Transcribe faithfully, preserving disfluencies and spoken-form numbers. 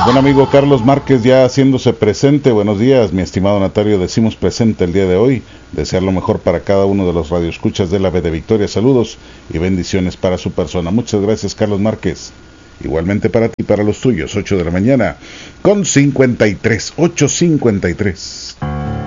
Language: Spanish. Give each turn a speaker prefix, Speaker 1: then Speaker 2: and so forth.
Speaker 1: buen amigo Carlos Márquez ya haciéndose presente. Buenos días, mi estimado Natario, decimos presente el día de hoy. Desear lo mejor para cada uno de los radioescuchas de la B de Victoria. Saludos y bendiciones para su persona. Muchas gracias, Carlos Márquez. Igualmente para ti y para los tuyos. Ocho de la mañana con cincuenta y tres, ocho cincuenta y tres.